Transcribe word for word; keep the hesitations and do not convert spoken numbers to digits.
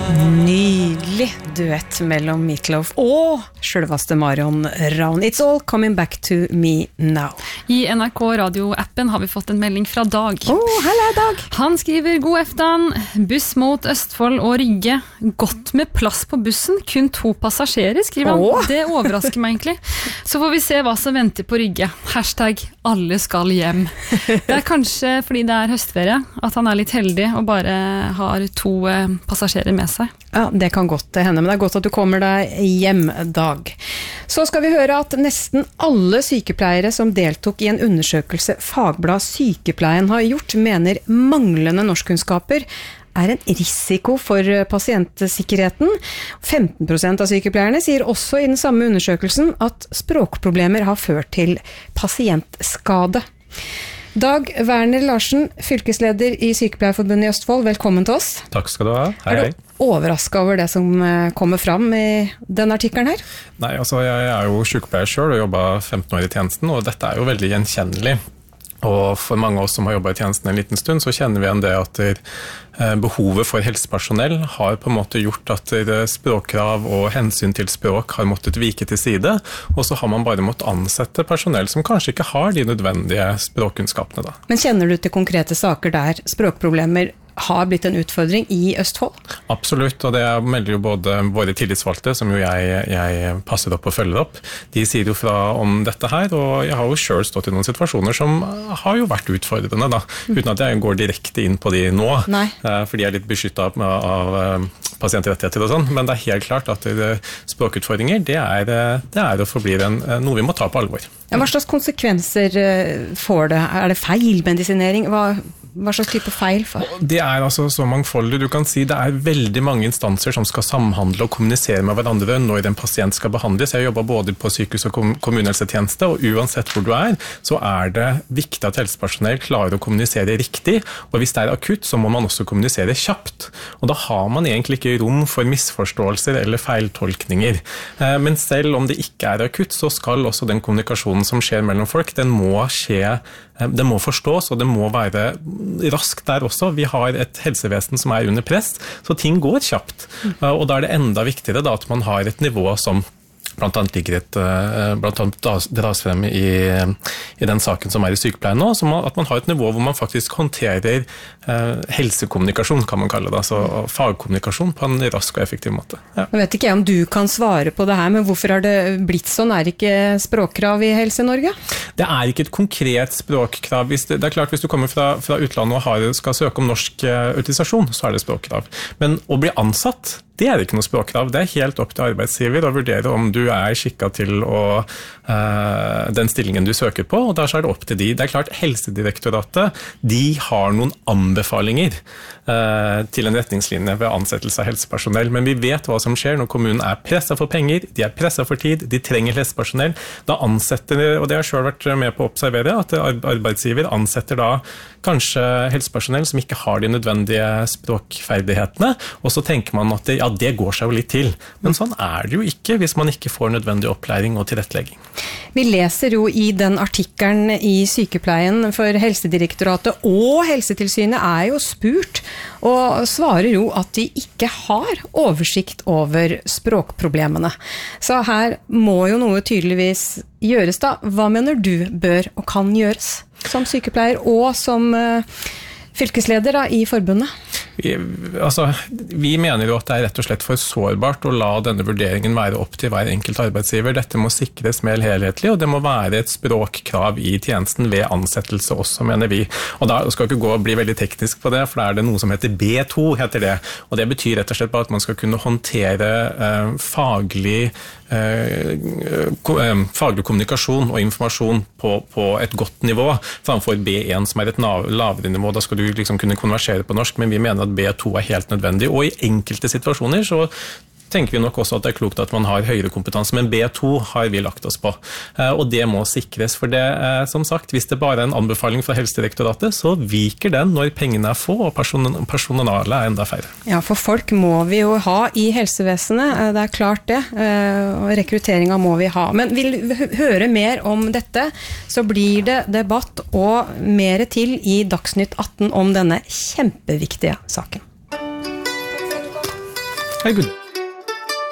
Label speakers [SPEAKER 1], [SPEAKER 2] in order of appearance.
[SPEAKER 1] Nydelig duett mellom Meatloaf og selveste Marion Ravn. It's all coming back to me now.
[SPEAKER 2] I N R K radio-appen har vi fått en melding fra Dag.
[SPEAKER 1] Oh, hei Dag.
[SPEAKER 2] Han skriver, god eftan, buss mot Østfold og Rygge. Godt med plass på bussen, kun to passasjerer, skriver han.
[SPEAKER 1] Oh.
[SPEAKER 2] Det overrasker meg egentlig. Så får vi se hva som venter på Rygge. Hashtag alle skal hjem. Det er kanskje fordi det er høstferie, at han er litt heldig og bare har to passasjerer med seg.
[SPEAKER 1] Ja, det kan godt hende, men det er godt at du kommer deg hjem, Dag. Så skal vi høre at nesten alle sykepleiere som deltok i en undersøkelse Fagblad Sykepleien har gjort, mener manglende norskkunnskaper er en risiko for pasientsikkerheten. femten prosent av sykepleierne sier også i den samme undersøkelsen at språkproblemer har ført til pasientskade. Dag Werner Larsen, fylkesleder i Sykepleierforbundet i Østfold, velkommen til oss.
[SPEAKER 3] Takk skal du ha. Hei, hei.
[SPEAKER 1] Er du overrasket over det som kommer fram i den artikkelen her?
[SPEAKER 3] Nei, altså jeg er jo sykepleier selv og jobbet femten år i tjenesten, og dette er jo veldig gjenkjennelig. Og for mange av oss som har jobbet i tjenesten en liten stund, så kjenner vi igjen det at behovet for helsepersonell har på en måte gjort at språkkrav og hensyn til språk har måttet vike til side, og så har man bare måttet ansette personell som kanskje ikke har de nødvendige språkkunnskapene da.
[SPEAKER 1] Men kjenner du til konkrete saker der språkproblemer har blitt en utfordring i Østfold?
[SPEAKER 3] Absolutt, og det melder jo både våre tillitsvalgte, som jo jeg, jeg passer opp og følger opp. De sier jo fra om dette her, og jeg har jo selv stått i noen situasjoner som har jo vært utfordrende da, uten at jeg går direkte inn på de nå,
[SPEAKER 1] Nei.
[SPEAKER 3] fordi jeg er litt beskyttet av, av pasientrettigheter og sånn, men det er helt klart at språkutfordringer, det er, det er og forblir en, noe vi må ta på alvor.
[SPEAKER 1] Ja, hva slags konsekvenser får det? Er det feilmedisinering? Hva Hva slags type feil? For?
[SPEAKER 3] Det er altså så mangfoldig. Du kan si det er veldig mange instanser som skal samhandle og kommunisere med hverandre når en pasient skal behandles. Jeg jobber både på sykehus og kommunehelsetjeneste, og uansett hvor du er, så er det viktig at helsepersonell klarer å kommunisere riktig, og hvis det er akutt, så må man også kommunisere kjapt. Og da har man egentlig ikke rom for misforståelser eller feiltolkninger. Men selv om det ikke er akutt, så skal også den kommunikasjonen som skjer mellom folk, den må skje, det må forstås, og det må være raskt der også. Vi har et helsevesen som er under press, så ting går kjapt. Og da er det enda viktigere da, at man har et nivå som blant annet ligger et, blant annet dras frem i, i den saken som er i sykepleien nå, som at man har et nivå hvor man faktisk håndterer eh, helsekommunikasjon, kan man kalle det, altså fagkommunikasjon på en rask og effektiv måte. Ja.
[SPEAKER 1] Nå vet ikke jeg om du kan svare på det her, men hvorfor har det blitt sånn? Er det ikke språkkrav i Helse-Norge?
[SPEAKER 3] Det er ikke et konkret språkkrav. Hvis det, det er klart, hvis du kommer fra, fra utlandet og har, skal søke om norsk uh, autorisasjon, så er det språkkrav. Men å bli ansatt, det er ikke noe språkkrav. Det er helt opp til arbeidsgiver å vurdere om du er skikket til å, uh, den stillingen du søker på, og der så er det opp til de. Det er klart, Helsedirektoratet, de har noen anbefalinger uh, til en retningslinje ved ansettelse av helsepersonell, men vi vet hva som skjer når kommunen er presset for penger, de er presset for tid, de trenger helsepersonell. Da ansetter, og det har selv vært med på å observere, at arbeidsgiver ansetter da kanskje helsepersonell som ikke har de nødvendige språkferdighetene, og så tenker man at det, ja, det går seg jo litt til. Men sånn er det jo ikke hvis man ikke får nødvendig opplæring og tilrettelegging.
[SPEAKER 1] Vi leser jo i den artikkelen i Sykepleien for Helsedirektoratet, og Helsetilsynet er jo spurt, og svarer jo at de ikke har oversikt over språkproblemene. Så her må jo noe tydeligvis gjøres da. Hva mener du bør og kan gjøres som sykepleier og som uh, fylkesleder da, i forbundet?
[SPEAKER 3] Vi, altså, vi mener jo at det er rett og slett for sårbart å la denne vurderingen være opp til hver enkelt arbeidsgiver. Dette må sikres mer helhetlig, og det må være et språkkrav i tjenesten ved ansettelse også, mener vi. Og da skal ikke gå og bli veldig teknisk på det, for da er det noe som heter B to, heter det. Og det betyr rett og slett bare at man skal kunne håndtere eh, faglig, eh, faglig kommunikasjon og informasjon på, på et godt nivå, framfor B en som er et lavere nivå. Da skal du liksom kunne konversere på norsk, men vi mener at B to er helt nødvendig, og i enkelte situasjoner så tenker vi nok også at det er klokt at man har høyere kompetanse, men B to har vi lagt oss på, og det må sikres, for det, som sagt, hvis det bare er en anbefaling fra Helsedirektoratet, så viker den når pengene er få, og person- personalet er enda færre.
[SPEAKER 1] Ja, for folk må vi jo ha i helsevesenet, det er klart det, og rekrutteringen må vi ha. Men vil du høre mer om dette, så blir det debatt og mer til i Dagsnytt atten om denne kjempeviktige saken.
[SPEAKER 3] Very good.